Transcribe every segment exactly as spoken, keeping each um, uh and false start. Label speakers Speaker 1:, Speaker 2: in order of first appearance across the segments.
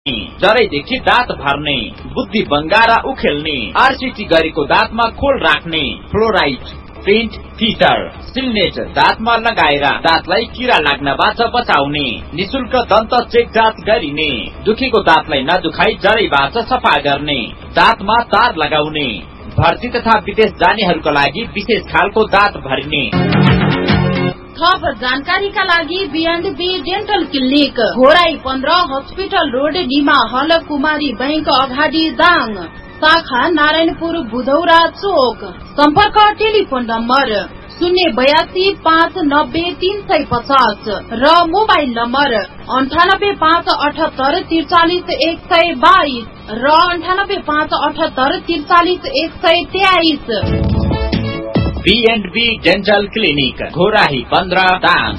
Speaker 1: जरैदेखि दाँत भर्ने, बुद्धि बंगारा उखेल्ने, आरसीटी गरेको दाँतमा खोल राख्ने, फ्लोराइड, पेन्ट फिटर, सिल्नेट दाँतमा लगाएर दाँतलाई किरा लाग्नबाट बचाउने, निशुल्क दन्त चेक जाँच गरिने, दुखेको दाँतलाई नदुखाई जरैबाट सफा गर्ने, दाँतमा तार लगाउने, भर्ती तथा विदेश जानेहरूका लागि विशेष खालको दाँत भरिने।
Speaker 2: थप जानकारीका लागि बीएन्डबी डेन्टल क्लिनिक, घोराई पन्ध्र, हस्पिटल रोड, डिमा हल, कुमारी बैंक अगाडि दाङ, शाखा नारायणपुर बुधौरा चोक। सम्पर्क टेलिफोन नम्बर शून्य बयासी पाँच नब्बे तीन सय पचास र मोबाइल नम्बर अन्ठानब्बे पाँच अठहत्तर त्रिचालिस एक सय बाइस र अन्ठानब्बे पाँच अठहत्तर त्रिचालिस एक सय तेइस।
Speaker 1: बीएन्डबी डेन्टल क्लिनिक, घोराही पन्ध्र, दाङ।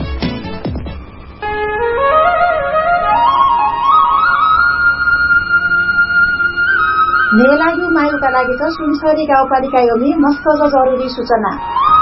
Speaker 3: मेलायु मायुका लागि त सुनसरी गाउँपालिका योमी मस्त जरुरी सूचना।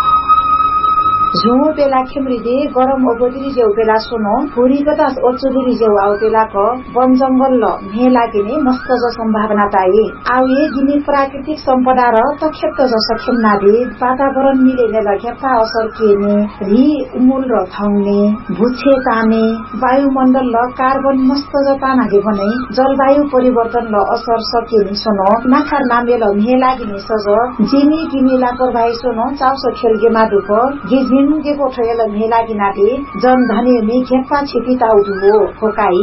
Speaker 3: झुमो बेला खेम्रिदे गरम ओबोतिरी जेउ बेला सुनो भुरी बतास ओचुलिरी जेउ आउ बेला क वन जंगल ल मे लागिने मस्त ज सम्भावना ताई आउ ये गिनी प्राकृतिक सम्पदा र तक्षेप्त ज सक्षम नादे वातावरण मिलेने लग्यापा असर केने रि उमुल र थाउने भुछे ताने वायुमण्डल ल कार्बन मस्त ज तानागे बनै जलवायु परिवर्तन ल असर सकेनी सुनो नाखार नामे ल मे लागिने सज जिनी गिनी लापरवाही सुनो चाउसो खेलगे मादुप गिज के कोठेल मेला गिनाटे जन धने में खेपा छिपिता उठो खोकाई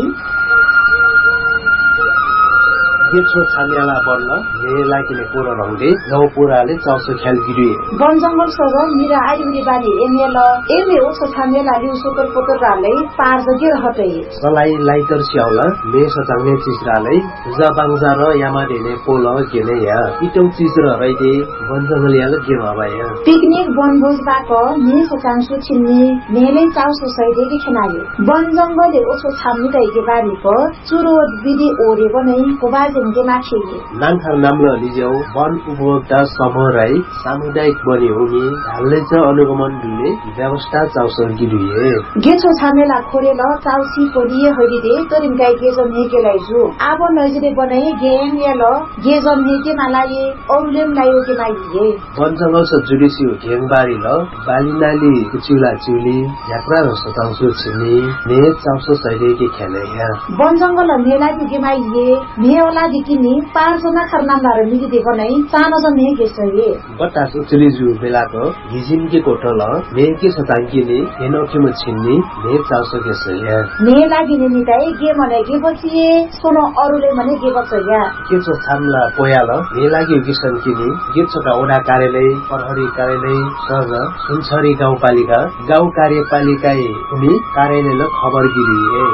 Speaker 4: गेछो छामियाला बन्न मेला किने पुरो रंगे गाउँ पुराले चाउसो ख्याल गिरी
Speaker 3: वन जंगल सग मिरा आइबरी बाली एमेल एमे ओछो छामियाला लिउ सुकर पोतर राले पार जगे रहते
Speaker 4: सलाई लाइटर स्याउला मे सचाउने चिजराले जबाङजा र यामा देने पोल गेने या इटौ चिज र रैदे वन जंगल याले के भबाया
Speaker 3: पिकनिक वनभोज बाक मे सचाङसु छिन्ने मेले चाउसो सैदे के खनाले वन जंगलले ओछो छाम्नु दैके बारी प चुरो विधि ओरे बनै कोबाज
Speaker 4: नाङखार नाम्लो लिजेउ वन उपभोक्ता समूह राई सामुदायिक बनी हुने हालले च अनुगमन दिने व्यवस्था चाउसो गिरिए
Speaker 3: गेछो छामेला खोरेल चाउसी कोलिए होइदिए तरिम गाई गेजम हेकेलाई जु आबो नजिरे बनाए गेम याल गेजम हेके नालाए औलेम लायो के माइए
Speaker 4: वन जंगल स जुडिसी घेङबारी ल बालिनाली कुचिला चुली यात्रा र सताउँसु छिनी ने चाउसो सैले के खेले या
Speaker 3: वन जंगल मेला के माइए मेला दिकिनी पाँच जना खरनामदार मिली देखो नहीं सानो जन ने के सही
Speaker 4: बतास उचली जु बेलाको हिजिम के कोठल ने के सतांकीले एनोखे म छिन्नी ने चाउसो के सही
Speaker 3: ने लागिने निताई के मने के बचिए सोनो अरुले मने के बचया
Speaker 4: के छ छामला पोयाल ने लागि किसन किनी के छका ओडा कार्यालय प्रहरी कार्यालय सज सुनसरी गाउँपालिका गाउँ कार्यपालिका उनी कार्यालय खबर गिरिए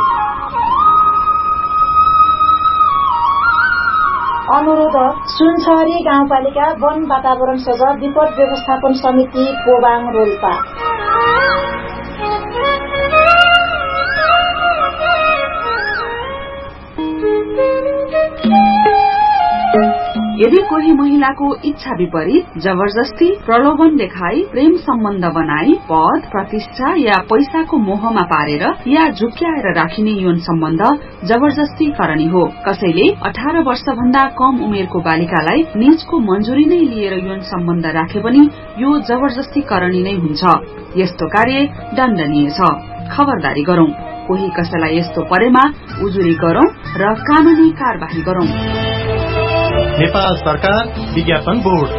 Speaker 3: अनुरोध सुनसरी गाउँपालिका वन वातावरण सज विपद व्यवस्थापन समिति पोबाङ रोल्पा।
Speaker 5: यदि कोही महिलाको इच्छा विपरीत जबरजस्ती प्रलोभन देखाई प्रेम सम्बन्ध बनाई पद प्रतिष्ठा या पैसाको मोहमा पारेर या झुक्क्याएर राखिने यौन सम्बन्ध जबरजस्ती करणी हो। कसैले अठार वर्ष भन्दा कम उमेरको बालिकालाई निजको मंजूरी नै लिएर यौन सम्बन्ध राखे पनि यो जबरजस्ती करणी नै हुन्छ। यस्तो कार्य दण्डनीय छ। खबरदारी गरौं, कोही कसैलाई यस्तो परेमा उजुरी गरौं र कानूनी कार्यवाही गरौं।
Speaker 6: नेपाल सरकार विज्ञापन बोर्ड।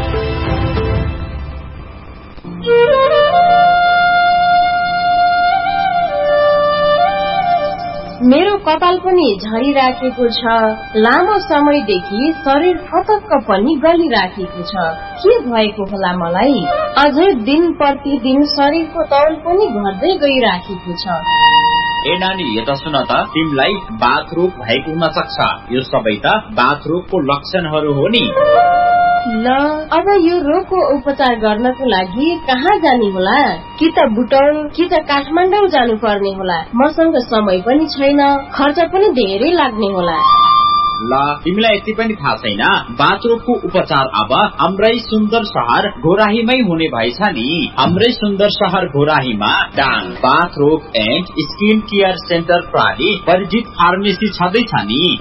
Speaker 7: मेरो कपाल पनि झरिराखेको छ, लामो समयदेखि शरीर फटक्क पनि गलिराखेको छ, के भएको होला मलाई? अझै दिन प्रतिदिन शरीरको तौल पनि घट्दै गइराखेको छ।
Speaker 1: ए नानी यता सुन त, तिमीलाई बाथ रोग भएको हुन सक्छ। यो सबै त बाथ रोगको लक्षणहरू हो नि।
Speaker 7: ल अब यो रोगको उपचार गर्नको लागि कहाँ जाने होला? कि त बुटौल कि त काठमाडौँ जानु पर्ने होला। मसँग समय पनि छैन, खर्च पनि धेरै लाग्ने होला।
Speaker 1: ल तिमीलाई यति पनि थाहा छैन, बाथ रोगको उपचार अब हाम्रै सुन्दर शहर घोराहीमै हुने भएछ नि। हाम्रै सुन्दर शहर घोराहीमा डाङ बाथ रोग एन्ड स्किन केयर सेन्टर प्रणाली परिचित फार्मेसी छँदैछ नि।